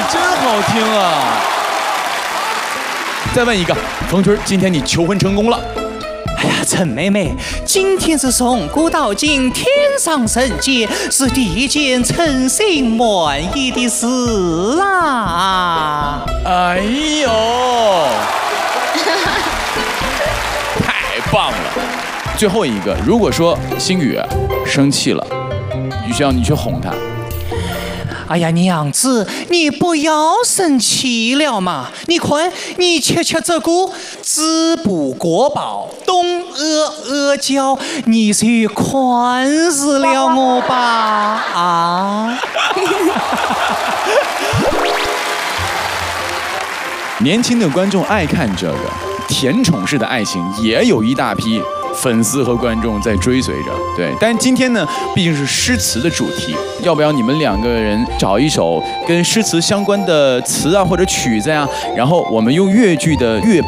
真好听啊！再问一个，冯春，今天你求婚成功了？ 哎呀，陈妹妹，今天是从古到今天上人间，是第一件称心满意的事啊！ 哎呦，太棒了！最后一个，如果说星宇生气了，需要你去哄他。 哎呀，娘子，你不要生气了嘛！你看，你吃这个子不过饱，东阿胶，你去宽恕了我吧！啊！ 年轻的观众爱看这个甜宠式的爱情，也有一大批粉丝和观众在追随着。对，但今天呢，毕竟是诗词的主题，要不要你们两个人找一首跟诗词相关的词啊或者曲子呀，然后我们用粤剧的乐